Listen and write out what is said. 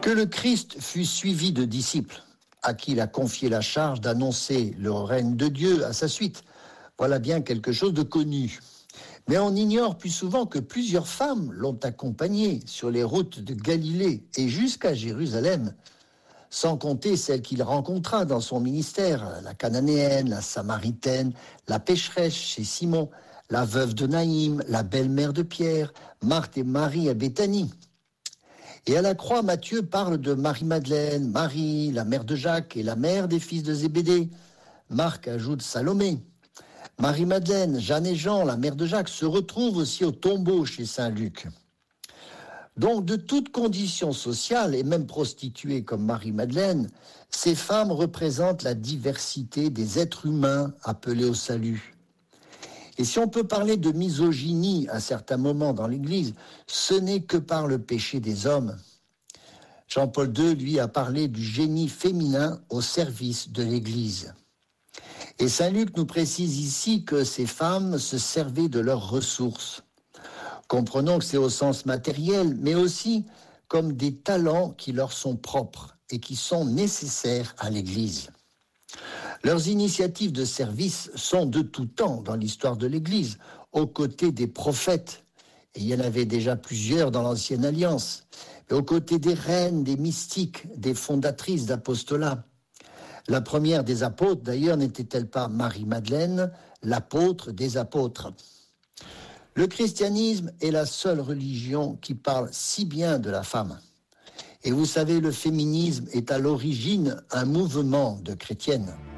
Que le Christ fut suivi de disciples, à qui il a confié la charge d'annoncer le règne de Dieu à sa suite. Voilà bien quelque chose de connu. Mais on ignore plus souvent que plusieurs femmes l'ont accompagné sur les routes de Galilée et jusqu'à Jérusalem, sans compter celles qu'il rencontra dans son ministère, la cananéenne, la samaritaine, la pécheresse chez Simon, la veuve de Naïm, la belle-mère de Pierre, Marthe et Marie à Béthanie. Et à la croix, Matthieu parle de Marie-Madeleine, Marie, la mère de Jacques et la mère des fils de Zébédée. Marc ajoute Salomé. Marie-Madeleine, Jeanne et Jean, la mère de Jacques, se retrouvent aussi au tombeau chez Saint Luc. Donc, de toute condition sociale, et même prostituées comme Marie-Madeleine, ces femmes représentent la diversité des êtres humains appelés au salut. Et si on peut parler de misogynie à certains moments dans l'Église, ce n'est que par le péché des hommes. Jean-Paul II, lui, a parlé du génie féminin au service de l'Église. Et Saint Luc nous précise ici que ces femmes se servaient de leurs ressources. Comprenons que c'est au sens matériel, mais aussi comme des talents qui leur sont propres et qui sont nécessaires à l'Église. Leurs initiatives de service sont de tout temps dans l'histoire de l'Église, aux côtés des prophètes. Et il y en avait déjà plusieurs dans l'Ancienne Alliance, mais aux côtés des reines, des mystiques, des fondatrices d'apostolat. La première des apôtres, d'ailleurs, n'était-elle pas Marie-Madeleine, l'apôtre des apôtres? Le christianisme est la seule religion qui parle si bien de la femme. Et vous savez, le féminisme est à l'origine un mouvement de chrétiennes.